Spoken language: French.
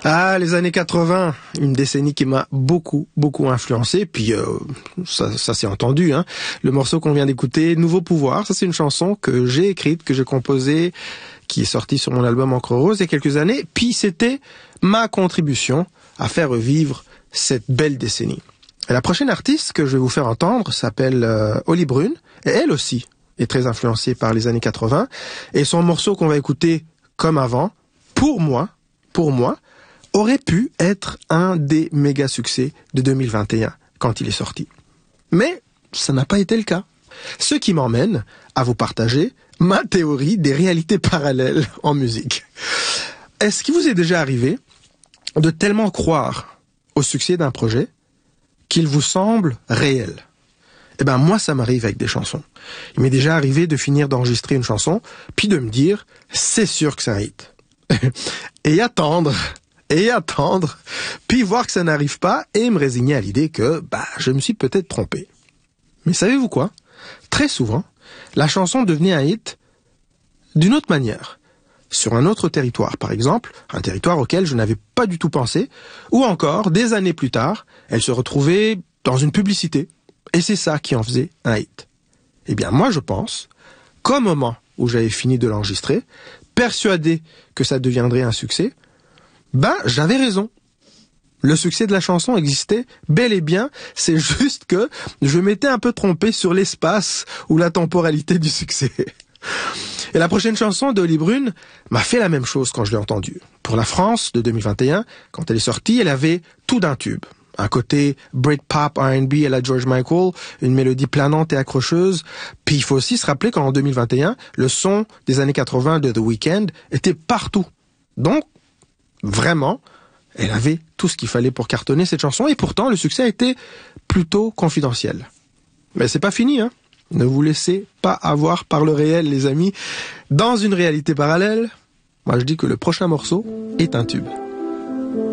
Ah, les années 80, une décennie qui m'a beaucoup influencé. Puis ça s'est entendu, hein. Le morceau qu'on vient d'écouter, Nouveau Pouvoir, ça c'est une chanson que j'ai écrite, que j'ai composée, qui est sortie sur mon album Encre Rose il y a quelques années. Puis c'était ma contribution à faire revivre cette belle décennie. Et la prochaine artiste que je vais vous faire entendre s'appelle Holly Brune, et elle aussi est très influencée par les années 80. Et son morceau qu'on va écouter comme avant, pour moi, aurait pu être un des méga succès de 2021 quand il est sorti. Mais ça n'a pas été le cas. Ce qui m'emmène à vous partager ma théorie des réalités parallèles en musique. Est-ce qu'il vous est déjà arrivé de tellement croire au succès d'un projet qu'il vous semble réel? Eh ben moi, ça m'arrive avec des chansons. Il m'est déjà arrivé de finir d'enregistrer une chanson, puis de me dire, c'est sûr que c'est un hit. Et attendre, puis voir que ça n'arrive pas, et me résigner à l'idée que, je me suis peut-être trompé. Mais savez-vous quoi? Très souvent, la chanson devenait un hit d'une autre manière. Sur un autre territoire, par exemple, un territoire auquel je n'avais pas du tout pensé, ou encore, des années plus tard, elle se retrouvait dans une publicité. Et c'est ça qui en faisait un hit. Eh bien, moi, je pense qu'au moment où j'avais fini de l'enregistrer, persuadé que ça deviendrait un succès, j'avais raison. Le succès de la chanson existait bel et bien, c'est juste que je m'étais un peu trompé sur l'espace ou la temporalité du succès. Et la prochaine chanson de Holly Brune m'a fait la même chose quand je l'ai entendue. Pour la France de 2021, quand elle est sortie, elle avait tout d'un tube. Un côté Britpop, R&B à la George Michael, une mélodie planante et accrocheuse. Puis il faut aussi se rappeler qu'en 2021, le son des années 80 de The Weeknd était partout. Donc, vraiment, elle avait tout ce qu'il fallait pour cartonner cette chanson, et pourtant le succès a été plutôt confidentiel. Mais c'est pas fini, hein. Ne vous laissez pas avoir par le réel, les amis. Dans une réalité parallèle, moi je dis que le prochain morceau est un tube.